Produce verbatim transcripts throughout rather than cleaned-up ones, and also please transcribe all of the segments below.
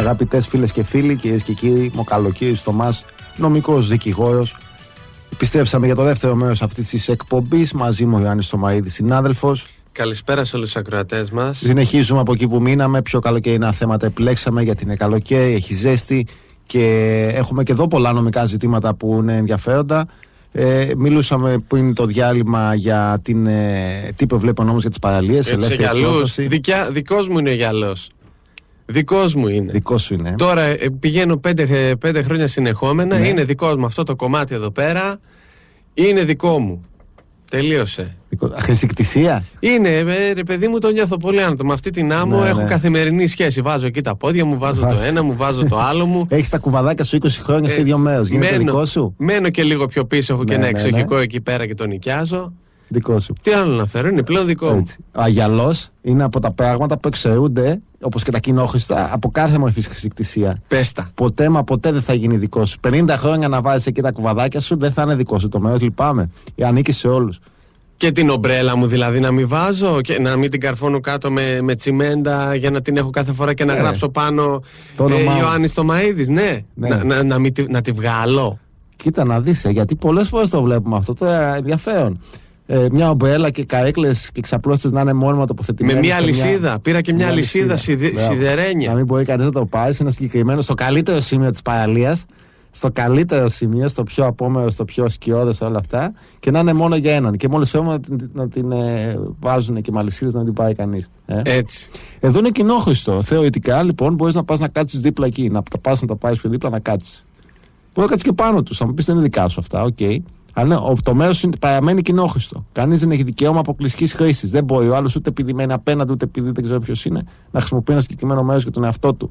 Αγαπητές φίλες και φίλοι, κυρίες και κύριοι, Μοκαλοκύρης Θωμάς, νομικός δικηγόρος. Επιστρέψαμε για το δεύτερο μέρος αυτής της εκπομπής. Μαζί μου ο Ιωάννης Θωμαΐδης, συνάδελφος. Καλησπέρα σε όλους τους ακροατές μας. Συνεχίζουμε από εκεί που μείναμε. Πιο καλοκαιρινά θέματα επιλέξαμε, γιατί είναι καλοκαίρι, έχει ζέστη και έχουμε και εδώ πολλά νομικά ζητήματα που είναι ενδιαφέροντα. Ε, μιλούσαμε πριν το διάλειμμα για την, ε, τι προβλέπει ο νόμος για τις παραλίες. Ελεύθερη πρόσβαση. Δικιά, δικός μου είναι ο γυαλός. Δικός μου είναι. Δικός σου είναι. Τώρα ε, πηγαίνω πέντε, πέντε χρόνια συνεχόμενα. Ναι. Είναι δικός μου αυτό το κομμάτι εδώ πέρα. Είναι δικό μου. Τελείωσε. Δικό... Χρησικτησία. Είναι, ε, ρε παιδί μου, το νιώθω πολύ άνετο. Με αυτή την άμμο Ναι, έχω ναι. καθημερινή σχέση. Βάζω εκεί τα πόδια μου, βάζω Βάζεις. το ένα μου, βάζω το άλλο μου. Έχεις τα κουβαδάκια σου είκοσι χρόνια σε ίδιο μέρος. Γίνεται μένω, δικό σου. μένω και λίγο πιο πίσω. Έχω Ναι, και ένα ναι, εξοχικό ναι. εκεί πέρα και το νοικιάζω. Δικό σου. Τι άλλο να φέρω, είναι πλέον δικό μου. Έτσι. Ο αγιαλός είναι από τα πράγματα που εξαιρούνται, όπως και τα κοινόχρηστα, από κάθε μορφή χρησικτησία. Πέστα. Ποτέ μα ποτέ δεν θα γίνει δικό σου. πενήντα χρόνια να βάζεις εκεί τα κουβαδάκια σου δεν θα είναι δικό σου. Το μέρος λυπάμαι. Ανήκει σε όλους. Και την ομπρέλα μου δηλαδή να μην βάζω και να μην την καρφώνω κάτω με, με τσιμέντα για να την έχω κάθε φορά και να Ναι. γράψω πάνω Το όνομά ε, μου. Ιωάννης Θωμαΐδης, ναι. Ναι. Να, να, να, μην τη- να τη βγάλω. Κοίτα να δεις, ε, γιατί πολλές φορές το βλέπουμε αυτό. Τώρα ενδιαφέρον. Ε, μια ομπρέλα και καρέκλες και ξαπλώστες να είναι μόνιμα τοποθετημένες. Με μια σε αλυσίδα. Πήρα και μια αλυσίδα σιδε- Μπράβο. σιδερένια. Να μην μπορεί κανείς να το πάρει σε ένα συγκεκριμένο, στο καλύτερο σημείο της παραλίας, στο καλύτερο σημείο, στο πιο απόμερο, στο πιο σκιώδες, όλα αυτά, και να είναι μόνο για έναν. Και μόλις όμως να την, να την ε, βάζουν και με αλυσίδες να την πάρει κανείς. Ε. Έτσι. Εδώ είναι κοινόχρηστο. Θεωρητικά λοιπόν μπορείς να πας να κάτσεις δίπλα εκεί, να τα πας να τα πάρεις πιο δίπλα να κάτσεις. Μπορεί να κάτσεις και πάνω τους. Θα μου πεις δεν είναι δικά σου αυτά, οκ. Okay. Αλλά ναι, ο- το μέρος είναι- παραμένει κοινόχρηστο. Κανείς δεν έχει δικαίωμα αποκλειστικής χρήσης. Δεν μπορεί ο άλλος ούτε επειδή μένει απέναντι, ούτε επειδή δεν ξέρω ποιος είναι, να χρησιμοποιεί ένα συγκεκριμένο μέρος για τον εαυτό του.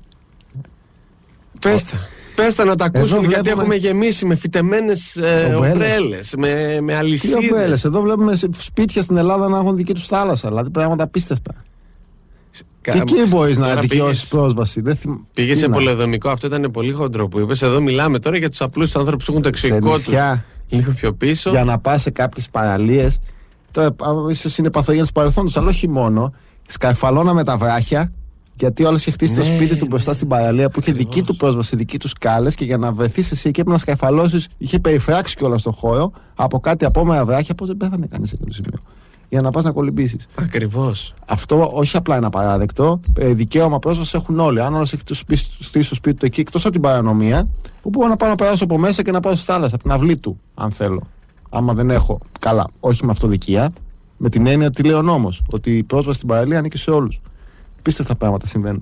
Πέστα. Πέστα να τα ακούσουν, γιατί βλέπουμε- έχουμε γεμίσει με φυτεμένες ε, Ομπρέλες. ομπρέλες, με, με Τι αλυσίδες. ομπρέλες, εδώ βλέπουμε σε- σπίτια στην Ελλάδα να έχουν δική τους θάλασσα. Δηλαδή πράγματα απίστευτα. Κα- Και εκεί μπορείς να τώρα δικαιώσεις πήγες- πρόσβαση. Δεν θυμ... Πήγε τι σε να- πολεοδομικό, αυτό ήταν πολύ χοντρό που είπες. Εδώ μιλάμε τώρα για τους απλούς ανθρώπους που έχουν το εξωτερικό τους νησιά. λίγο πιο πίσω. Για να πας σε κάποιες παραλίες. Τώρα, α, ίσως είναι παθογένειες του παρελθόντος, αλλά όχι μόνο. Σκαρφαλώναμε τα βράχια, γιατί όλος είχε χτίσει το Ναι, σπίτι του μπροστά ναι. στην παραλία που είχε Ακριβώς. δική του πρόσβαση, δική του σκάλες, και για να βρεθείς εσύ εκεί έπρεπε να σκαρφαλώσεις. Είχε περιφράξει κιόλας τον χώρο από κάτι απόμερα βράχια, πώς δεν πέθανε κανείς σε αυτό το σημείο. Για να πας να κολυμπήσεις. Ακριβώς. Αυτό όχι απλά είναι απαράδεκτο. Ε, δικαίωμα πρόσβαση έχουν όλοι. Αν όλος έχει το σπίτι, στήσει το σπίτι του εκεί, εκτός από την παρανομία, που μπορώ να πάω να περάσω από μέσα και να πάω στη θάλασσα, από την αυλή του, αν θέλω. Άμα δεν έχω. Καλά, όχι με αυτοδικία. Με την έννοια ότι λέει ο νόμος, ότι η πρόσβαση στην παραλία ανήκει σε όλους. Πίστευτα πράγματα συμβαίνουν.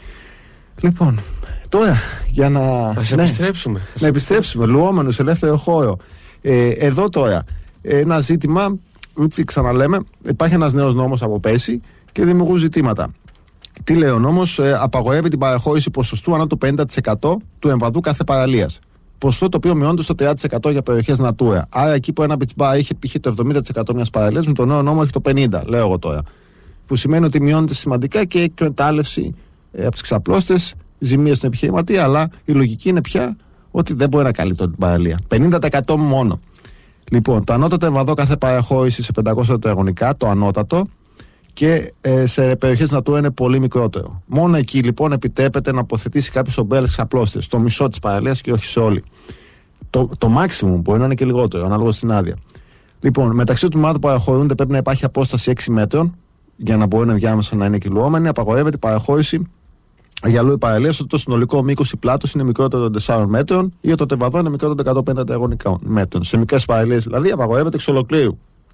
Λοιπόν, τώρα για να. Ας ναι, επιστρέψουμε. να επιστρέψουμε. Λουόμενους σε ελεύθερο χώρο. Ε, εδώ τώρα ένα ζήτημα. Έτσι ξαναλέμε, υπάρχει ένας νέος νόμος από πέρσι και δημιουργούν ζητήματα. Τι λέει ο νόμος? Ε, απαγορεύει την παραχώρηση ποσοστού ανά το πενήντα τοις εκατό του εμβαδού κάθε παραλίας. Ποσοστό το οποίο μειώνεται στο τριάντα τοις εκατό για περιοχές Natura. Άρα εκεί που ένα beach bar είχε, είχε το εβδομήντα τοις εκατό μιας παραλίας, με τον νέο νόμο έχει το πενήντα τοις εκατό, λέω εγώ τώρα. Που σημαίνει ότι μειώνεται σημαντικά και εκμετάλλευση ε, από τις ξαπλώστες, ζημίες στον επιχειρηματία, αλλά η λογική είναι πια ότι δεν μπορεί να καλύπτει την παραλία. πενήντα τοις εκατό μόνο. Λοιπόν, το ανώτατο εμβαδό κάθε παραχώρηση σε πεντακόσια τετραγωνικά, το ανώτατο, και ε, σε περιοχές Natura είναι πολύ μικρότερο. Μόνο εκεί λοιπόν επιτρέπεται να αποθετήσει κάποιες ομπρέλες ξαπλώστες, στο μισό της παραλίας και όχι σε όλη. Το, το maximum μπορεί να είναι και λιγότερο, ανάλογα στην άδεια. Λοιπόν, μεταξύ των τμήματων που παραχωρούνται πρέπει να υπάρχει απόσταση έξι μέτρων για να μπορεί να ενδιάμεσα να είναι κυλουόμενη. Απαγορεύεται η παραχώρηση αγιαλού ή παραλίας ότι το συνολικό μήκος ή πλάτος είναι μικρότερο των τεσσάρων μέτρων ή ότι το εμβαδό είναι μικρότερο των εκατόν πενήντα τετραγωνικών μέτρων. Σε μικρές παραλίες δηλαδή απαγορεύεται εξ ολοκλήρου.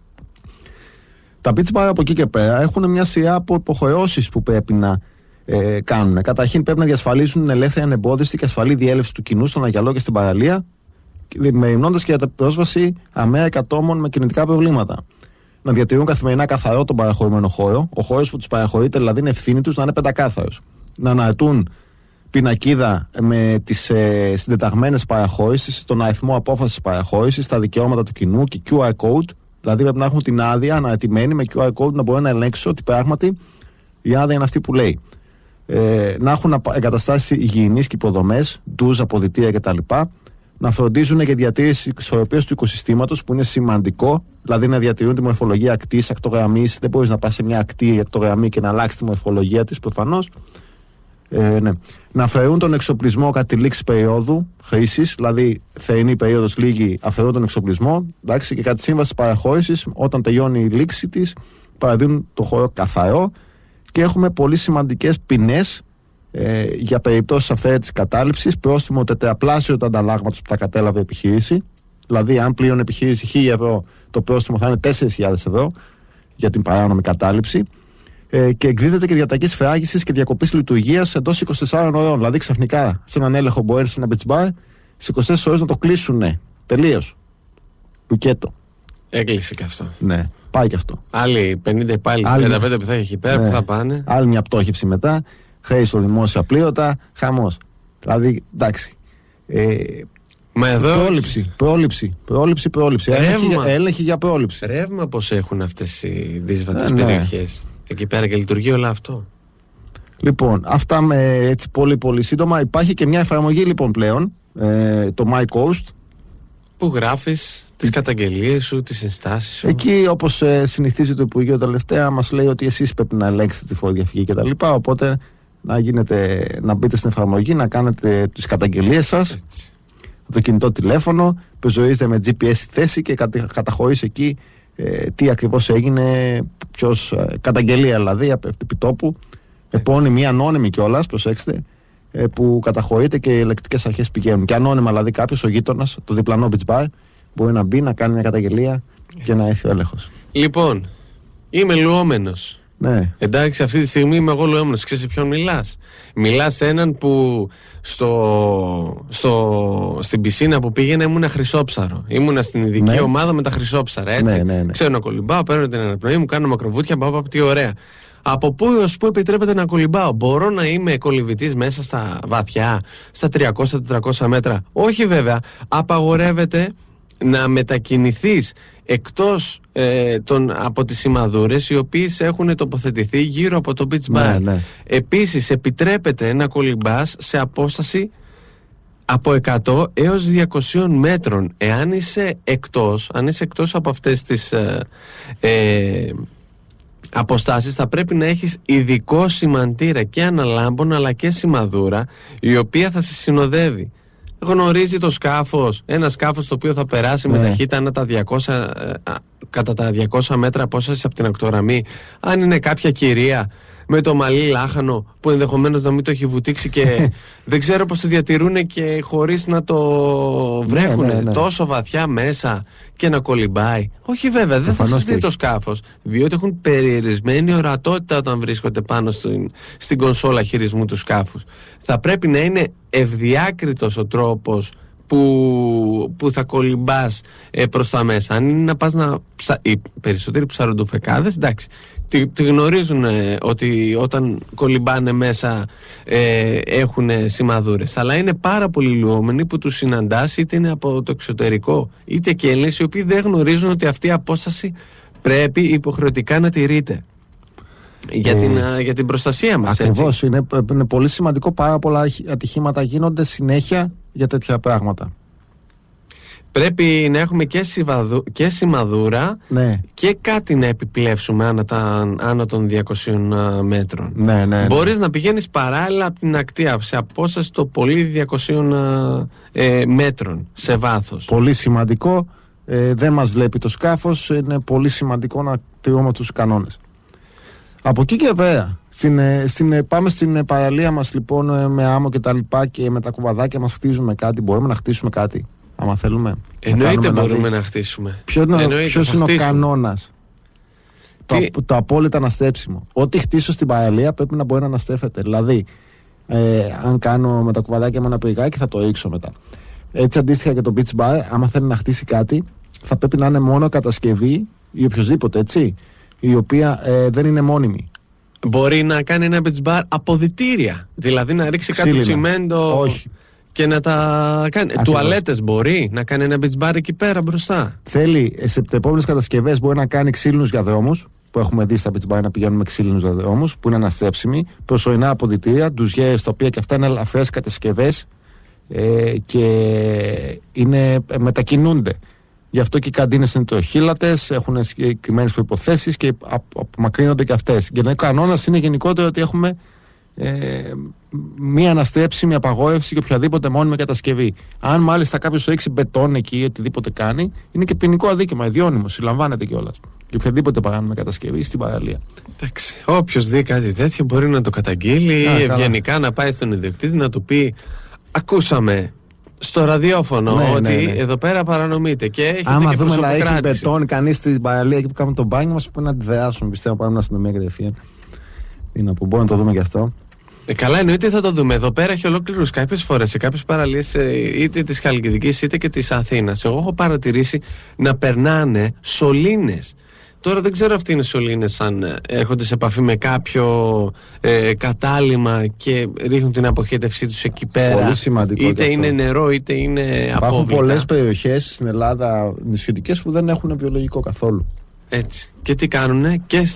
Τα beach bar από εκεί και πέρα έχουν μια σειρά από υποχρεώσεις που πρέπει να ε, κάνουν. Καταρχήν πρέπει να διασφαλίσουν την ελεύθερη, ανεμπόδιστη και ασφαλή διέλευση του κοινού στον αγιαλό και στην παραλία, μεριμνώντας και για την πρόσβαση αμαία ατόμων με κινητικά προβλήματα. Να διατηρούν καθημερινά καθαρό τον παραχωρημένο χώρο, ο χώρος που τους παραχωρείται δηλαδή είναι ευθύνη τους να είναι πεντακάθαρος. Να αναρτούν πινακίδα με τις ε, συντεταγμένες παραχώρησεις, τον αριθμό απόφασης παραχώρησης, τα δικαιώματα του κοινού και κιου αρ code. Δηλαδή πρέπει να έχουν την άδεια αναρτημένη με κιου αρ code να μπορεί να ελέγξουν ότι πράγματι η άδεια είναι αυτή που λέει. Ε, να έχουν εγκαταστάσεις υγιεινής και υποδομές, ντουζ, αποδυτήρια κτλ. Να φροντίζουν για διατήρηση ισορροπίας του οικοσυστήματος, που είναι σημαντικό, δηλαδή να διατηρούν τη μορφολογία ακτής, ακτογραμμής. Δεν μπορείς να πας σε μια ακτή ακτογραμμή και να αλλάξει τη μορφολογία της προφανώς. Ε, ναι. Να αφαιρούν τον εξοπλισμό κατά τη λήξη περίοδου χρήσης, δηλαδή θερινή περίοδος λίγη, αφαιρούν τον εξοπλισμό, εντάξει, και κατά τη σύμβαση παραχώρησης, όταν τελειώνει η λήξη της, παραδίνουν το χώρο καθαρό, και έχουμε πολύ σημαντικές ποινές ε, για περιπτώσεις αυθαίρετης κατάληψης, πρόστιμο τετραπλάσιο του ανταλλάγματος που θα κατέλαβε η επιχείρηση. Δηλαδή, αν πλήρωνε επιχείρηση χίλια ευρώ, το πρόστιμο θα είναι τέσσερις χιλιάδες ευρώ για την παράνομη κατάληψη. Ε, και εκδίδεται και διαταγή σφράγισης και διακοπής λειτουργίας εντός είκοσι τεσσάρων ωρών. Δηλαδή, ξαφνικά σε έναν έλεγχο μπορεί σε ένα beach bar σε είκοσι τέσσερις ώρες να το κλείσουν. Ναι. Τελείως. Λουκέτο. Έκλεισε και αυτό. Ναι, πάει και αυτό. Άλλοι πενήντα υπάλληλοι, τριάντα πέντε που θα έχει εκεί πέρα, ναι, που θα πάνε. Άλλη μια πτώχευση μετά. Χρέη στο δημόσιο απλήρωτα. Χαμός. Δηλαδή, εντάξει. Ε, Μα εδώ... Πρόληψη, πρόληψη, πρόληψη, πρόληψη. Έλεγχη, έλεγχη για πρόληψη. Ρεύμα πώς έχουν αυτές οι δύσβατες ε, ναι. περιοχές. Εκεί πέρα και λειτουργεί όλο αυτό. Λοιπόν, αυτά με έτσι πολύ πολύ σύντομα. Υπάρχει και μια εφαρμογή λοιπόν πλέον, ε, το MyCoast, που γράφεις τις καταγγελίες σου, τις ενστάσεις σου. Εκεί, όπως ε, συνηθίζει το Υπουργείο τελευταία, μας λέει ότι εσείς πρέπει να ελέγξετε τη φοροδιαφυγή κτλ. Οπότε να, γίνετε, να μπείτε στην εφαρμογή, να κάνετε τις καταγγελίες σας. Έτσι. Το κινητό τηλέφωνο, πεζοίζετε με τζι πι ες θέση και κατα, καταχωρείς εκεί ε, τι ακριβώς έγινε, ποιος, ε, καταγγελία δηλαδή από επιτόπου, επώνυμη, ανώνυμη κιόλας, προσέξτε, ε, που καταχωρείται και οι ελεκτικές αρχές πηγαίνουν. Και ανώνυμα δηλαδή κάποιος, ο γείτονας, το διπλανό beach bar, μπορεί να μπει, να κάνει μια καταγγελία και να έρθει ο έλεγχος. Λοιπόν, είμαι λουόμενος. Ναι. Εντάξει, αυτή τη στιγμή είμαι εγώ λουόμενος. Ξέρεις σε ποιον μιλάς? Μιλάς σε έναν που στο, στο, στην πισίνα που πήγαινε ήμουνα χρυσόψαρο. Ήμουνα στην ειδική ναι. ομάδα με τα χρυσόψαρα. Έτσι. Ναι, ναι, ναι. Ξέρω να κολυμπάω, παίρνω την αναπνοή μου, κάνω μακροβούτια, πάω, πάω, τι ωραία. Από πού έως πού επιτρέπεται να κολυμπάω? Μπορώ να είμαι κολυμπητής μέσα στα βαθιά, στα τριακόσια με τετρακόσια μέτρα? Όχι βέβαια. Απαγορεύεται να μετακινηθείς εκτός ε, των, από τις σημαδούρες οι οποίες έχουν τοποθετηθεί γύρω από το beach bar. Ναι, ναι. Επίσης επιτρέπεται να κολυμπάς σε απόσταση από εκατό έως διακόσια μέτρων. Εάν είσαι εκτός, αν είσαι εκτός από αυτές τις ε, ε, αποστάσεις, θα πρέπει να έχεις ειδικό σημαντήρα και αναλάμπων αλλά και σημαδούρα η οποία θα σε συνοδεύει. Γνωρίζει το σκάφος, ένα σκάφος το οποίο θα περάσει ναι. με ταχύτητα ανά τα διακόσια, κατά τα διακόσια μέτρα απόσταση από την ακτογραμμή. Αν είναι κάποια κυρία με το μαλλί λάχανο που ενδεχομένως να μην το έχει βουτήξει και δεν ξέρω πως το διατηρούν και χωρίς να το βρέχουν ναι, ναι, ναι. τόσο βαθιά μέσα και να κολυμπάει. Όχι βέβαια, δεν θα σας δει το σκάφος, διότι έχουν περιορισμένη ορατότητα όταν βρίσκονται πάνω στην, στην κονσόλα χειρισμού του σκάφους. Θα πρέπει να είναι ευδιάκριτος ο τρόπος που, που θα κολυμπάς ε, προς τα μέσα. Αν είναι να πας να ψα... οι περισσότεροι ψαροντοφεκάδες, εντάξει, τη, τη γνωρίζουν ε, ότι όταν κολυμπάνε μέσα ε, έχουν σημαδούρες, αλλά είναι πάρα πολλοί λουόμενοι που τους συναντάς, είτε είναι από το εξωτερικό είτε και Έλληνες, οι οποίοι δεν γνωρίζουν ότι αυτή η απόσταση πρέπει υποχρεωτικά να τηρείται για, ε, την, για την προστασία μας. Ακριβώς, είναι, είναι πολύ σημαντικό. Πάρα πολλά ατυχήματα γίνονται συνέχεια για τέτοια πράγματα. Πρέπει να έχουμε και, συμβαδου, και σημαδούρα ναι. και κάτι να επιπλέψουμε άνα, τα, άνα των διακοσίων μέτρων. Ναι, ναι, ναι. Μπορείς να πηγαίνεις παράλληλα από την ακτή σε απόσταση το πολύ διακοσίων ε, μέτρων σε βάθος. Πολύ σημαντικό. Ε, δεν μας βλέπει το σκάφος. Είναι πολύ σημαντικό να τηρούμε τους κανόνες. Από εκεί και πέρα, στην, στην, πάμε στην παραλία μας λοιπόν με άμμο και τα λοιπά και με τα κουβαδάκια μας χτίζουμε κάτι. Μπορούμε να χτίσουμε κάτι, άμα θέλουμε? Εννοείται μπορούμε δηλαδή να χτίσουμε. Ποιος είναι ο κανόνας? Το, το απόλυτα αναστρέψιμο. Ό,τι χτίσω στην παραλία πρέπει να μπορεί να αναστρέφεται. Δηλαδή, ε, αν κάνω με τα κουβαδάκια μου ένα πηγάκι θα το ρίξω μετά. Έτσι αντίστοιχα και το beach bar, άμα θέλει να χτίσει κάτι, θα πρέπει να είναι μόνο κατασκευή ή οποιοδήποτε, έτσι, η οποία ε, δεν είναι μόνιμη. Μπορεί να κάνει ένα beach bar αποδυτήρια. Δηλαδή να ρίξει κάτι τσιμέντο. Όχι. Και να τα κάνει. Τουαλέτες μπορεί να κάνει ένα beach bar εκεί πέρα μπροστά. Θέλει σε επόμενες κατασκευές μπορεί να κάνει ξύλινους διαδρόμους, που έχουμε δει στα beach bar να πηγαίνουν με ξύλινους διαδρόμους, που είναι αναστρέψιμοι, προσωρινά αποδυτήρια, ντουζιέρες, τα οποία και αυτά είναι ελαφρές κατασκευές ε, και είναι, μετακινούνται. Γι' αυτό και οι καντίνες είναι τροχύλατες, έχουν συγκεκριμένες προϋποθέσεις και απομακρύνονται και αυτές. Και ο κανόνας είναι γενικότερο ότι έχουμε ε, μία αναστρέψη, μία απαγόρευση και οποιαδήποτε μόνιμη κατασκευή. Αν μάλιστα κάποιο ρίξει μπετόν εκεί ή οτιδήποτε κάνει, είναι και ποινικό αδίκημα, ιδιώνυμο, συλλαμβάνεται κιόλας. Και οποιαδήποτε παράνομη κατασκευή στην παραλία. Εντάξει. Όποιος δει κάτι τέτοιο μπορεί να το καταγγείλει ή ευγενικά να πάει στον ιδιοκτήτη να του πει: ακούσαμε στο ραδιόφωνο ναι, ότι ναι, ναι. εδώ πέρα παρανομείται και έχετε άμα και δούμε να έχει προσωποκράτηση. μπετόν κανείς στην παραλία εκεί που κάνουμε το μπάνιο μας, πρέπει να αντιδράσουμε. Πιστεύω πάμε στην αστυνομία κατευθείαν. Είναι που μπορούμε να το δούμε και αυτό. Ε, καλά, εννοείται θα το δούμε. Εδώ πέρα έχει ολόκληρους κάποιες φορές σε κάποιες παραλίες είτε της Χαλκιδικής είτε και της Αθήνας. Εγώ έχω παρατηρήσει να περνάνε σωλήνες. Τώρα δεν ξέρω αυτοί είναι σωλήνες αν έρχονται σε επαφή με κάποιο ε, κατάλημα και ρίχνουν την αποχέτευσή τους εκεί πέρα. Πολύ σημαντικό. Είτε είναι νερό είτε είναι απόβλητα. Υπάρχουν πολλές περιοχές στην Ελλάδα νησιωτικές που δεν έχουν βιολογικό καθόλου. Έτσι. Και τι κάνουνε, και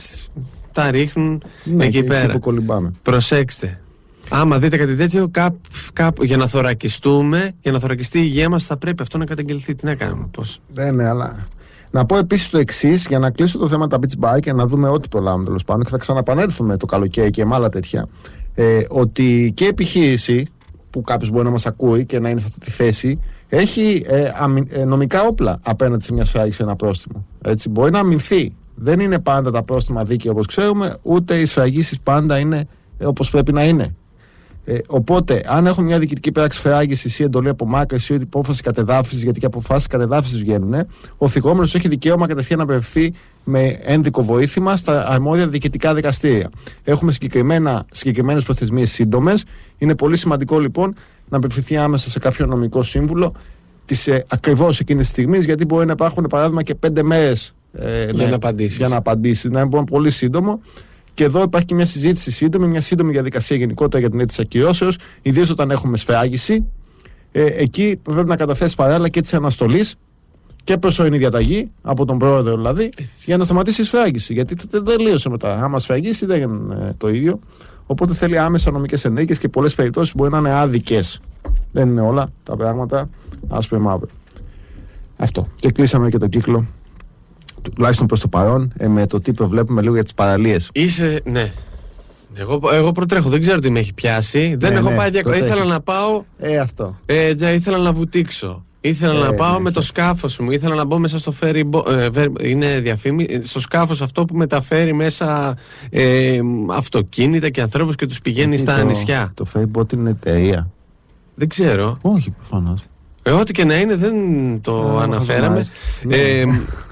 τα ρίχνουν ναι, εκεί και, πέρα. Και που κολυμπάμε. Προσέξτε. Άμα δείτε κάτι τέτοιο, κάπου, κάπου, για να θωρακιστούμε, για να θωρακιστεί η υγεία μας, θα πρέπει αυτό να καταγγελθεί. Τι να κάνουμε, πώς. Δεν ναι, αλλά. Να πω επίσης το εξής, για να κλείσω το θέμα τα beach bike και να δούμε ό,τι προλάβουμε τέλος πάντων και θα ξαναπανέλθουμε το καλοκαίρι και με άλλα τέτοια. Ε, ότι και η επιχείρηση που κάποιος μπορεί να μας ακούει και να είναι σε αυτή τη θέση έχει ε, αμυ, ε, νομικά όπλα απέναντι σε μια σφράγιση, ένα πρόστιμο. Έτσι, μπορεί να αμυνθεί. Δεν είναι πάντα τα πρόστιμα δίκαια όπως ξέρουμε, ούτε οι σφραγίσεις πάντα είναι ε, όπως πρέπει να είναι. Ε, οπότε, αν έχουμε μια διοικητική πράξη φράγισης ή εντολή απομάκρυνσης ή υπόφαση κατεδάφισης, γιατί και αποφάσεις κατεδάφισης βγαίνουν, ο θυγόμενος έχει δικαίωμα κατευθείαν να απευθυνθεί με ένδικο βοήθημα στα αρμόδια διοικητικά δικαστήρια. Έχουμε συγκεκριμένες προθεσμίες σύντομες. Είναι πολύ σημαντικό λοιπόν να απευθυνθεί άμεσα σε κάποιο νομικό σύμβουλο της ε, ακριβώς εκείνης της στιγμής, γιατί μπορεί να υπάρχουν παράδειγμα και πέντε μέρες ε, για, ναι, να απαντήσεις. για να απαντήσει. Να είναι πολύ σύντομο. Και εδώ υπάρχει και μια συζήτηση σύντομη, μια σύντομη διαδικασία γενικότερα για την αίτηση ακυρώσεως, ιδίως όταν έχουμε σφράγιση. Ε, εκεί πρέπει να καταθέσει παράλληλα και τη αναστολή και προσωρινή διαταγή από τον πρόεδρο δηλαδή, έτσι, για να σταματήσει η σφράγιση. Γιατί δεν τελείωσε μετά. Άμα σφραγίσει δεν είναι το ίδιο. Οπότε θέλει άμεσα νομικές ενέργειες και πολλές περιπτώσεις μπορεί να είναι άδικες. Δεν είναι όλα τα πράγματα άσπρο μαύρο. Αυτό. Και κλείσαμε και τον κύκλο. Τουλάχιστον προς το παρόν, ε, με το τι προβλέπουμε λίγο για τις παραλίες. Είσαι, ναι. Εγώ, εγώ προτρέχω, δεν ξέρω τι με έχει πιάσει. Δεν ναι, έχω ναι, πάει διακοπές. Ήθελα να πάω. Ε, αυτό. Ε, ήθελα να βουτήξω. Ήθελα ε, να πάω ναι, με το σκάφος μου. Ήθελα να μπω μέσα στο ferry. Ε, είναι διαφήμιση. Στο σκάφος αυτό που μεταφέρει μέσα ε, αυτοκίνητα και ανθρώπους και τους πηγαίνει γιατί στα το, νησιά. Το ferryboat είναι εταιρεία. Δεν ξέρω. Όχι, προφανώς. Ε, ό,τι και να είναι δεν το ε, αναφέραμε. Ε,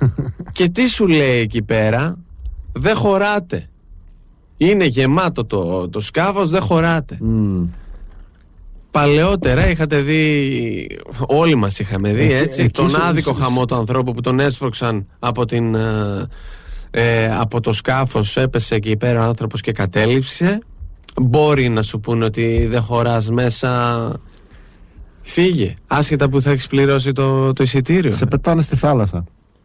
και τι σου λέει εκεί πέρα, δεν χωράτε. Είναι γεμάτο το, το σκάφος, δεν χωράτε. Mm. Παλαιότερα είχατε δει, όλοι μας είχαμε δει έτσι, ε, τον άδικο χαμό του ανθρώπου που τον έσπρωξαν από, την, ε, από το σκάφος, έπεσε εκεί πέρα ο άνθρωπος και κατέληψε. Μπορεί να σου πούνε ότι δεν χωράς μέσα, φύγε, άσχετα που θα έχεις πληρώσει το, το εισιτήριο. Σε πετάνε στη θάλασσα.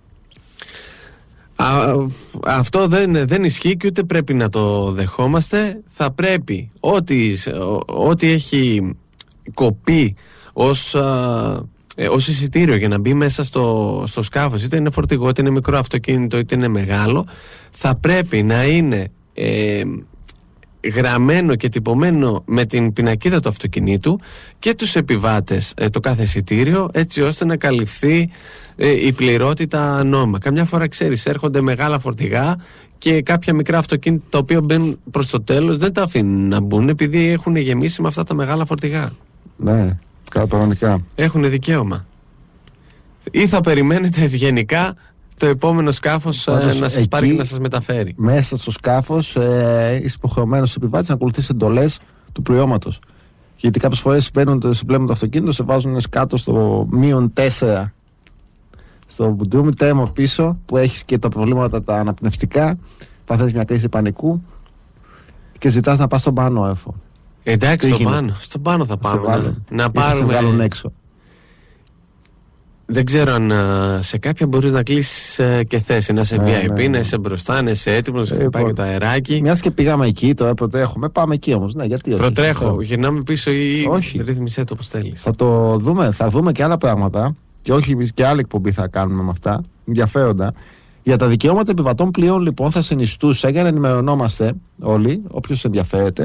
Α, αυτό δεν, δεν ισχύει και ούτε πρέπει να το δεχόμαστε. Θα πρέπει ό,τι, ό,τι έχει κοπεί ως, ε, ως εισιτήριο για να μπει μέσα στο, στο σκάφος, είτε είναι φορτηγό, είτε είναι μικρό αυτοκίνητο, είτε είναι μεγάλο, θα πρέπει να είναι ε, γραμμένο και τυπωμένο με την πινακίδα του αυτοκινήτου και τους επιβάτες ε, το κάθε εισιτήριο, έτσι ώστε να καλυφθεί ε, η πληρότητα νόμιμα. Καμιά φορά, ξέρεις, έρχονται μεγάλα φορτηγά και κάποια μικρά αυτοκίνητα τα οποία μπαίνουν προς το τέλος δεν τα αφήνουν να μπουν επειδή έχουν γεμίσει με αυτά τα μεγάλα φορτηγά. Ναι, πραγματικά. Έχουν δικαίωμα. Ή θα περιμένετε ευγενικά το επόμενο σκάφος ε, να σας πάρει και να σας μεταφέρει. Μέσα στο σκάφος ε, είσαι υποχρεωμένος επιβάτης να ακολουθείς εντολές του πληρώματος. Γιατί κάποιες φορές μπαίνουν, σε βλέπουν το αυτοκίνητο, σε βάζουν κάτω στο μείον τέσσερα στο μπουντούμι, τέρμα πίσω, που έχεις και τα προβλήματα τα αναπνευστικά, παθαίνεις μια κρίση πανικού και ζητάς να πας στον πάνω έφο. Εντάξει, στον πάνω. Στον πάνω θα πάμε. Βάλουν, να, να πάρουμε. Σε έξω. Δεν ξέρω αν σε κάποια μπορείς να κλείσεις ε, και θέση, να είσαι ναι, βι άι πι, ναι, ναι. να είσαι μπροστά, να είσαι έτοιμος, να χτυπάει και το αεράκι. Μιας και πήγαμε εκεί, τώρα προτρέχουμε, πάμε εκεί όμως. Ναι, γιατί όχι. Προτρέχω, γυρνάμε πίσω ή όχι. Ρύθμισέ το όπως θέλεις. Θα το δούμε, θα δούμε και άλλα πράγματα και όχι και άλλη εκπομπή θα κάνουμε με αυτά, ενδιαφέροντα. Για τα δικαιώματα επιβατών πλοίων, λοιπόν, θα συνιστούσα για να ενημερωνόμαστε όλοι, όποιος ενδιαφέρεται,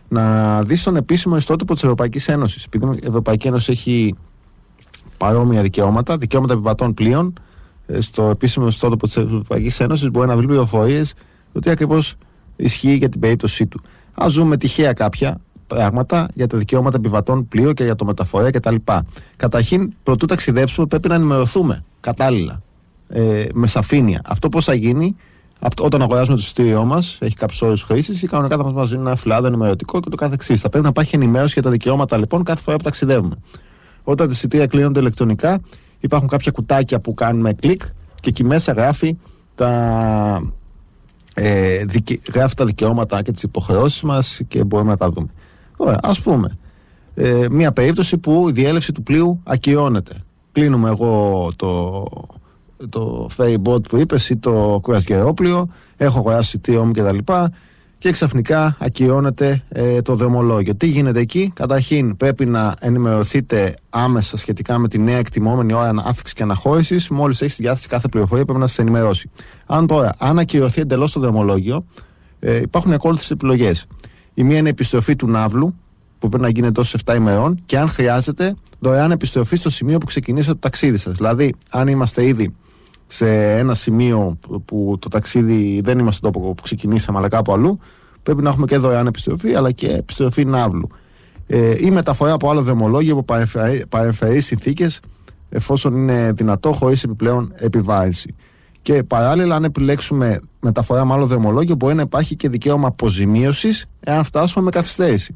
να δεις τον επίσημο ιστότοπο της Ευρωπαϊκής Ένωσης. Επειδή η Ευρωπαϊκή Ένωση έχει παρόμοια δικαιώματα, δικαιώματα επιβατών πλοίων, στο επίσημο ιστότοπο της Ευρωπαϊκής Ένωσης μπορεί να βρει πληροφορίες ότι ακριβώς ισχύει για την περίπτωσή του. Ας ζούμε τυχαία κάποια πράγματα για τα δικαιώματα επιβατών πλοίου και για το μεταφορέα κτλ. Καταρχήν, προτού ταξιδέψουμε, πρέπει να ενημερωθούμε κατάλληλα, ε, με σαφήνεια. Αυτό πώς θα γίνει όταν αγοράζουμε το εισιτήριό μας, έχει κάποιους όρους χρήσης ή κανονικά θα μας δίνουν ένα φυλάδιο ενημερωτικό και το καθεξής. Θα πρέπει να υπάρχει ενημέρωση για τα δικαιώματα λοιπόν κάθε φορά που ταξιδεύουμε. Όταν τα εισιτήρια κλείνονται ηλεκτρονικά, υπάρχουν κάποια κουτάκια που κάνουμε κλικ και εκεί μέσα γράφει τα, ε, δικαι... γράφει τα δικαιώματα και τις υποχρεώσεις μας και μπορούμε να τα δούμε. Ωραία, ας πούμε, ε, μια περίπτωση που η διέλευση του πλοίου ακυρώνεται. Κλείνουμε εγώ το, το ferry boat που είπες ή το κουρασγερόπλοιο, έχω αγοράσει εισιτήριό μου κτλ. Και ξαφνικά ακυρώνεται ε, το δρομολόγιο. Τι γίνεται εκεί? Καταρχήν πρέπει να ενημερωθείτε άμεσα σχετικά με τη νέα εκτιμόμενη ώρα άφηξης και αναχώρησης. Μόλις έχει στη διάθεση κάθε πληροφορία πρέπει να σας ενημερώσει. Αν τώρα, αν ακυρωθεί εντελώς το δρομολόγιο, ε, υπάρχουν οι ακόλουθες επιλογές. Η μία είναι η επιστροφή του ναύλου, που πρέπει να γίνει εντός επτά ημερών, και αν χρειάζεται, δωρεάν επιστροφή στο σημείο που ξεκινήσατε το ταξίδι σας. Δηλαδή, αν είμαστε ήδη σε ένα σημείο που το ταξίδι δεν είμαστε στον τόπο που ξεκινήσαμε, αλλά κάπου αλλού, πρέπει να έχουμε και δωρεάν επιστροφή, αλλά και επιστροφή ναύλου. Ε, ή μεταφορά από άλλο δρομολόγιο από παρεμφερείς συνθήκες, εφόσον είναι δυνατό, χωρίς επιπλέον επιβάρυνση. Και παράλληλα, αν επιλέξουμε μεταφορά με άλλο δρομολόγιο, μπορεί να υπάρχει και δικαίωμα αποζημίωσης εάν φτάσουμε με καθυστέρηση.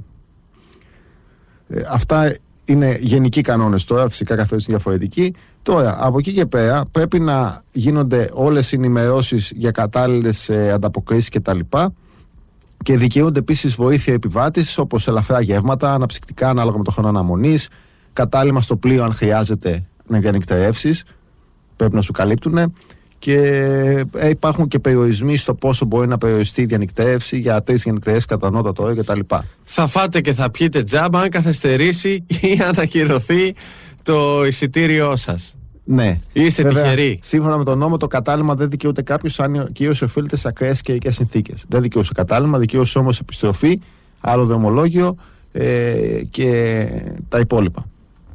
Ε, αυτά είναι γενικοί κανόνες τώρα, φυσικά κάθε είναι διαφορετικοί. Τώρα, από εκεί και πέρα, πρέπει να γίνονται όλες οι ενημερώσεις για κατάλληλες ε, ανταποκρίσεις κτλ. Και δικαιούνται επίσης βοήθεια επιβάτης, όπως ελαφρά γεύματα, αναψυκτικά ανάλογα με το χρόνο αναμονής, κατάλημα στο πλοίο αν χρειάζεται να διανυκτερεύσεις, πρέπει να σου καλύπτουν. Και ε, υπάρχουν και περιορισμοί στο πόσο μπορεί να περιοριστεί η διανυκτέρευση για τρεις διανυκτερεύσεις κατά ανώτατο όριο κτλ. Θα φάτε και θα πιείτε τζάμπα αν καθυστερήσει ή αν ακυρωθεί το εισιτήριό σας. Ναι. Είστε βέβαια, τυχεροί. Σύμφωνα με τον νόμο, το κατάλημα δεν δικαιούται κάποιος αν κυρίως οφείλεται σε ακραίες καιρικές συνθήκες. Δεν δικαιούσε κατάλημα, δικαιούσε όμως επιστροφή, άλλο δρομολόγιο ε, και τα υπόλοιπα.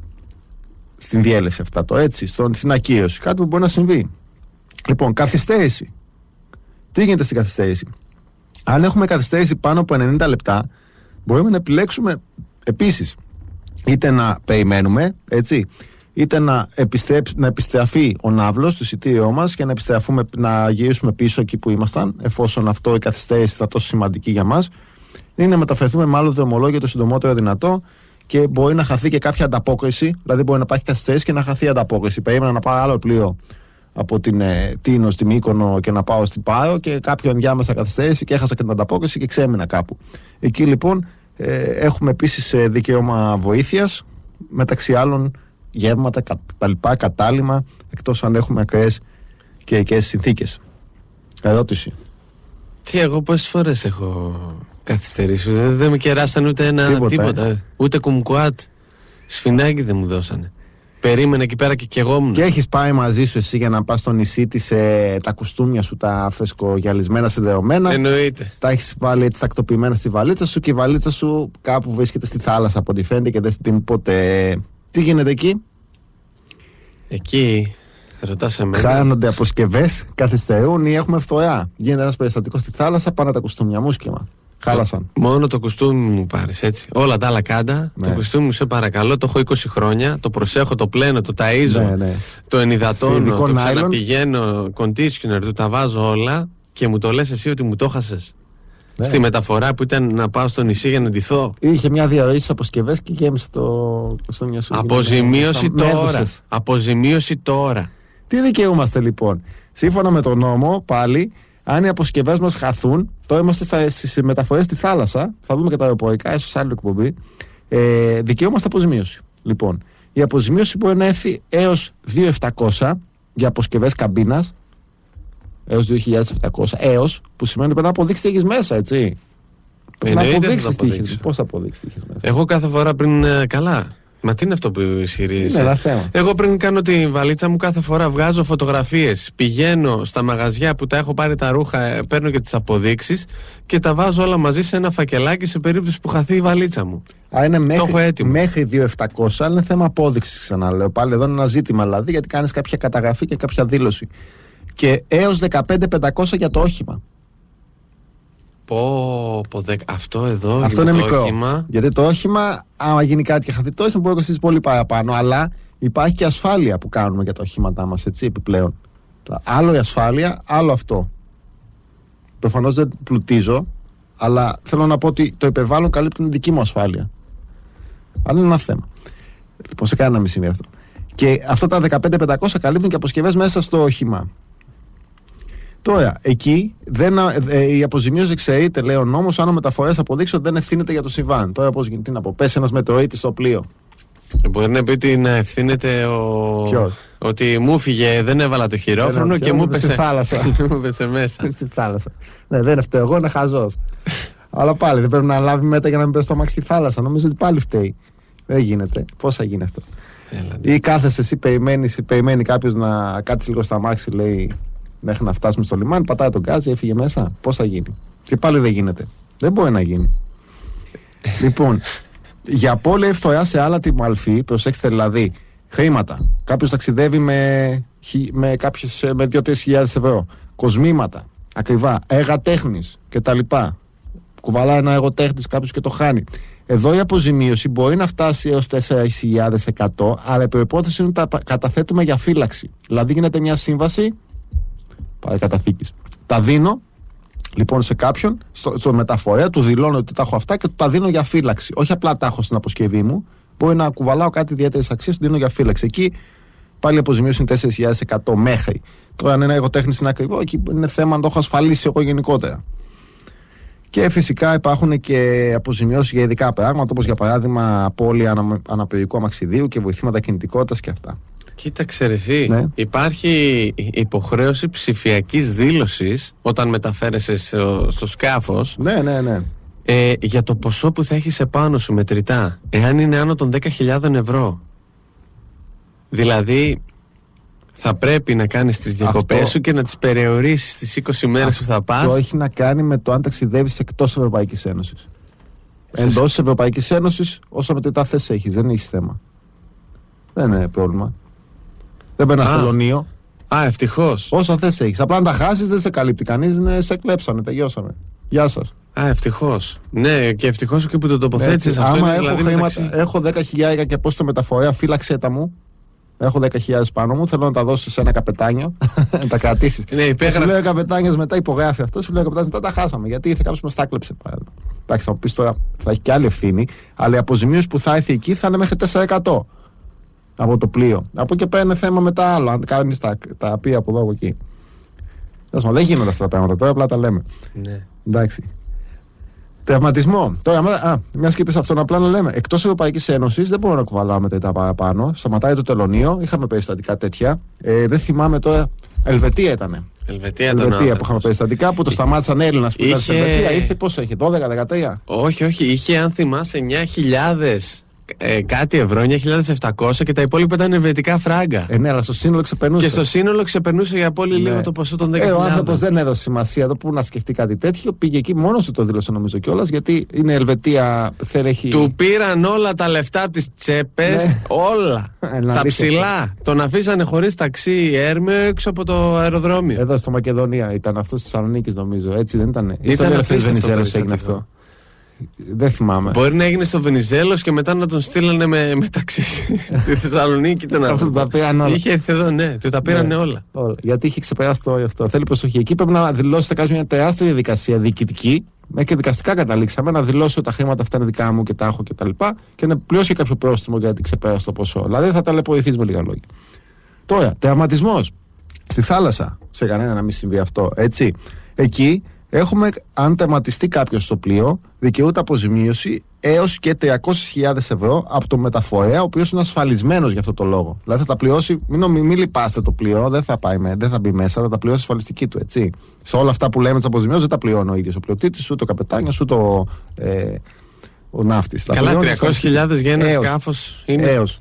Στην διέλευση αυτά το έτσι, στον, στην ακύρωση. Κάτι που μπορεί να συμβεί. Λοιπόν, καθυστέρηση. Τι γίνεται στην καθυστέρηση? Αν έχουμε καθυστέρηση πάνω από ενενήντα λεπτά, μπορούμε να επιλέξουμε επίσης είτε να περιμένουμε, έτσι, είτε να, να επιστραφεί ο ναύλος στο εισιτήριό μας και να, να γυρίσουμε πίσω εκεί που ήμασταν, εφόσον αυτό η καθυστέρηση θα τόσο σημαντική για μας, ή να μεταφερθούμε με άλλο δρομολόγιο το συντομότερο δυνατό και μπορεί να χαθεί και κάποια ανταπόκριση, δηλαδή μπορεί να υπάρχει καθυστέρηση και να χαθεί ανταπόκριση. Περίμενα να πάω άλλο πλοίο από την ε, Τίνο στη Μύκονο και να πάω στην Πάρο και κάποιον διάμεσα καθυστέρηση και έχασα και την ανταπόκριση και ξέμεινα κάπου. Εκεί λοιπόν ε, έχουμε επίσης ε, δικαίωμα βοήθειας, μεταξύ άλλων γεύματα, κτλ, κατάλημα, εκτός αν έχουμε ακραίες καιρικές συνθήκες. Ερώτηση. Τι, εγώ πόσες φορές έχω καθυστερήσει? Δεν, δεν με κεράσαν ούτε ένα τίποτα, τίποτα ε. ούτε κουμκουάτ, σφινάκι δεν μου δώσανε. Περίμενε εκεί πέρα και κι εγώ μου. Και έχεις πάει μαζί σου εσύ για να πας στο νησί της ε, τα κουστούμια σου, τα φρεσκογιαλισμένα, συνδεωμένα. Εννοείται. Τα έχεις βάλει έτσι τακτοποιημένα στη βαλίτσα σου και η βαλίτσα σου κάπου βρίσκεται στη θάλασσα από ό,τι φαίνεται και δεν την ποτέ. Τι γίνεται εκεί? Εκεί ρωτάς εμένα. Χάνονται αποσκευές, καθυστερούν ή έχουμε φθορά. Γίνεται ένας περιστατικός στη θάλασσα, πάνε τα κουστούμια μου σκέμα. Χάλασαν. Μόνο το κουστούμι μου πάρεις, έτσι. Όλα τα άλλα κάντα. Ναι. Το κουστούμι μου, σε παρακαλώ, το έχω είκοσι χρόνια. Το προσέχω, το πλένω, το ταΐζω, ναι, ναι. το ενυδατώνω, το ξαναπηγαίνω, conditioner, του τα βάζω όλα και μου το λες εσύ ότι μου το χάσες. Ναι. Στη μεταφορά που ήταν να πάω στο νησί για να ντυθώ. Είχε μια διαρροή στις αποσκευές και γέμισε το κουστούμι σου. Αποζημίωση τώρα. Αποζημίωση τώρα. Τι δικαιούμαστε λοιπόν? Σύμφωνα με τον νόμο, πάλι, αν οι αποσκευές μας χαθούν, τώρα είμαστε στις μεταφορές στη θάλασσα, θα δούμε και τα αεροπορικά, ίσως άλλη εκπομπή, ε, δικαιούμαστε αποζημίωση. Λοιπόν, η αποζημίωση μπορεί να έρθει έως δύο χιλιάδες επτακόσια για αποσκευές καμπίνας, έως δύο χιλιάδες επτακόσια, έως, που σημαίνει πρέπει να αποδείξεις τι έχεις μέσα, έτσι. Πρέπει να αποδείξεις τι έχεις. Πώς θα αποδείξεις τι έχεις μέσα? Εγώ κάθε φορά πριν, καλά, Μα τι είναι αυτό που ισχυρίζεσαι? Είναι ένα θέμα. Εγώ πριν κάνω τη βαλίτσα μου, κάθε φορά βγάζω φωτογραφίες. Πηγαίνω στα μαγαζιά που τα έχω πάρει τα ρούχα, παίρνω και τις αποδείξεις και τα βάζω όλα μαζί σε ένα φακελάκι σε περίπτωση που χαθεί η βαλίτσα μου. Α, είναι μέχρι, το έχω έτοιμο. Μέχρι δύο χιλιάδες επτακόσια, αλλά είναι θέμα απόδειξης, ξαναλέω. Πάλι εδώ είναι ένα ζήτημα, δηλαδή, γιατί κάνεις κάποια καταγραφή και κάποια δήλωση. Και έως δεκαπέντε χιλιάδες πεντακόσια για το όχημα. Πω, πω, δε, αυτό εδώ αυτό είναι το μικρό. όχημα. Γιατί το όχημα, άμα γίνει κάτι και χαθεί το όχημα, μπορεί να κοστίσει πολύ παραπάνω. Αλλά υπάρχει και ασφάλεια που κάνουμε για τα οχήματά μας, έτσι, επιπλέον. Άλλο η ασφάλεια, άλλο αυτό. Προφανώς δεν πλουτίζω, αλλά θέλω να πω ότι το υπερβάλλον καλύπτει την δική μου ασφάλεια. Αλλά είναι ένα θέμα. Λοιπόν, σε κανένα μη συμβεί αυτό. Και αυτά τα δεκαπέντε χιλιάδες πεντακόσια καλύπτουν και αποσκευές μέσα στο όχημα. Τώρα, εκεί δεν, ε, η αποζημίωση εξαιρείται, λέει ο νόμος, αν ο μεταφορέας αποδείξει ότι δεν ευθύνεται για το συμβάν. Τώρα, πώς γίνεται, τι να πω, πέσει ένας μετεωρίτης στο πλοίο. Μπορεί να πει ότι να ευθύνεται ο... Ποιος? Ότι μου φύγε, δεν έβαλα το χειρόφρονο και μου έπεσε στη θάλασσα. μου πέσε μέσα. Στη θάλασσα. Ναι, δεν φταίω εγώ, είναι χαζός. Αλλά πάλι δεν πρέπει να λάβει μέτρα για να μην πέσει το αμάξι στη θάλασσα. Νομίζω ότι πάλι φταίει. Δεν γίνεται. Πώς θα γίνει αυτό? Έλα, ή κάθεσαι εσύ, περιμένεις, περιμένει κάποιος να κάτσει λίγο στα αμάξι, λέει, μέχρι να φτάσουμε στο λιμάνι, πατάει τον γκάζι, έφυγε μέσα. Πώς θα γίνει? Και πάλι δεν γίνεται. Δεν μπορεί να γίνει. Λοιπόν, για απώλεια ή φθορά σε άλλα τη μαλφή, προσέξτε δηλαδή, χρήματα. Κάποιος ταξιδεύει με, με, με δύο με τρεις χιλιάδες ευρώ. Κοσμήματα, ακριβά, έργα τέχνης κτλ. Κουβαλάει ένα έργο τέχνης κάποιος και το χάνει. Εδώ η αποζημίωση μπορεί να φτάσει έως τέσσερις χιλιάδες εκατό, αλλά η προϋπόθεση είναι ότι τα καταθέτουμε για φύλαξη. Δηλαδή γίνεται μια σύμβαση παρακαταθήκης. Τα δίνω λοιπόν σε κάποιον, στο, στο μεταφορέα, του δηλώνω ότι τα έχω αυτά και του τα δίνω για φύλαξη. Όχι απλά τα έχω στην αποσκευή μου, μπορεί να κουβαλάω κάτι ιδιαίτερη αξία, του δίνω για φύλαξη. Εκεί πάλι η αποζημίωση είναι τέσσερις χιλιάδες εκατό μέχρι. Τώρα, αν ένα εργοτέχνη είναι ακριβό, εκεί είναι θέμα να το έχω ασφαλίσει εγώ γενικότερα. Και φυσικά υπάρχουν και αποζημιώσεις για ειδικά πράγματα, όπως για παράδειγμα απώλεια ανα, αναπηρικού αμαξιδίου και βοηθήματα κινητικότητας και αυτά. Κοίταξε ρε εσύ, ναι. Υπάρχει υποχρέωση ψηφιακής δήλωσης όταν μεταφέρεσαι στο, στο σκάφος. Ναι, ναι, ναι. Ε, για το ποσό που θα έχεις επάνω σου μετρητά, εάν είναι άνω των δέκα χιλιάδες ευρώ. Δηλαδή θα πρέπει να κάνεις τις διακοπές αυτό... σου και να τις περιορίσεις τις είκοσι μέρες που θα πας. Αυτό έχει να κάνει με το αν ταξιδεύεις εκτός Ευρωπαϊκής Ένωσης. Εντός της Ευρωπαϊκής Ένωσης, όσα μετρητά θες έχεις, δεν έχεις θέμα. Δεν είναι πρόβλημα. Δεν περνάς στο Τελωνείο. Α, ευτυχώς. Όσα θες έχεις. Απλά αν τα χάσεις δεν σε καλύπτει κανείς, ναι, σε κλέψανε, τελειώσαμε. Γεια σας. Α, ευτυχώς. Ναι, και ευτυχώς και που το τοποθέτησες. Αυτό άμα είναι, έχω δηλαδή, χρήματα, μεταξύ... έχω δέκα χιλιάδες και πώς το μεταφορέα, φύλαξέ τα μου. Έχω δέκα χιλιάδες πάνω μου, θέλω να τα δώσω σε ένα καπετάνιο, να τα κρατήσεις. Ναι, υπέγραφε. Σου λέει ο καπετάνιος μετά, υπογράφει αυτό, σου λέει ο καπετάνιος μετά τα χάσαμε. Γιατί ήρθε κάποιος μας τα κλέψε. Εντάξει, θα μου πεις τώρα, θα έχει και άλλη ευθύνη, αλλά η αποζημίωση που θα έρθει εκεί θα είναι μέχρι τέσσερα τοις εκατό από το πλοίο. Από εκεί πέρα είναι θέμα μετά άλλο, αν κάνεις τα, τα πει από εδώ από εκεί. Δεν γίνονται αυτά τα πράγματα τώρα, απλά τα λέμε. Ναι. Εντάξει. Τραυματισμό. Τώρα, α, μια και είπες αυτόν, απλά να λέμε. Εκτός Ευρωπαϊκής Ένωσης δεν μπορούμε να κουβαλάμε τα παραπάνω. Σταματάει το τελωνείο. Είχαμε περιστατικά τέτοια. Ε, δεν θυμάμαι τώρα. Ελβετία ήτανε. Ελβετία, Ελβετία που είχαμε περιστατικά που το σταμάτησαν Έλληνας που ήταν στην Ελβετία. Ήρθε πόσο είχε, δώδεκα δεκατρία. Όχι, όχι. Είχε, αν θυμάσαι, εννιά χιλιάδες. Ε, κάτι ευρώ, εννιά χιλιάδες επτακόσια και τα υπόλοιπα ήταν ελβετικά φράγκα. Ε, ναι, αλλά στο σύνολο ξεπερνούσε. Και στο σύνολο ξεπερνούσε για πολύ ναι. λίγο το ποσό των δέκα χιλιάδες. Ε, ο άνθρωπος δεν έδωσε σημασία εδώ που να σκεφτεί κάτι τέτοιο. Πήγε εκεί, μόνος του το δήλωσε νομίζω κιόλας, γιατί είναι Ελβετία. Θέλει... Του πήραν όλα τα λεφτά από τις τσέπες, ναι. όλα. Ε, τα ψηλά. Τον αφήσανε χωρίς ταξί έρμεο έξω από το αεροδρόμιο. Εδώ στο Μακεδονία ήταν αυτό, στη Θεσσαλονίκη νομίζω. Έτσι δεν ήταν. Ήταν αυτό. Δεν θυμάμαι. Μπορεί να έγινε στο Βενιζέλος και μετά να τον στείλανε με, με ταξί στη Θεσσαλονίκη. Αυτό τα πήραν όλα. Είχε έρθει εδώ, ναι, του τα πήρανε ναι, όλα. όλα. Γιατί είχε ξεπεράσει το όριο αυτό. Θέλει προσοχή. Εκεί πρέπει να δηλώσει, θα κάνει μια τεράστια διαδικασία διοικητική. Μέχρι και δικαστικά καταλήξαμε να δηλώσει ότι τα χρήματα αυτά είναι δικά μου και τα έχω κτλ. Και, και να πληρώσει κάποιο πρόστιμο γιατί ξεπέρασε το ποσό. Δηλαδή θα ταλαιπωρηθεί με λίγα λόγια. Τώρα, τερματισμός στη θάλασσα. Σε κανένα να μην συμβεί αυτό. Έτσι. Εκεί. Έχουμε, αν τερματιστεί κάποιος στο πλοίο, δικαιούται αποζημίωση έως και τριακόσιες χιλιάδες ευρώ από το μεταφορέα, ο οποίος είναι ασφαλισμένος για αυτό το λόγο. Δηλαδή θα τα πληρώσει, μην, μην, μην λυπάστε το πλοίο, δεν θα, πάει με, δεν θα μπει μέσα, θα τα πληρώσει ασφαλιστική του, έτσι. Σε όλα αυτά που λέμε τις αποζημιώσεις δεν τα πληρώνει ο ίδιος ο πλειοκτήτης, ούτε ο καπετάνιος, ούτε ο, ε, ο ναύτης. Καλά, τριακόσιες χιλιάδες για ένα σκάφος είναι. Έως.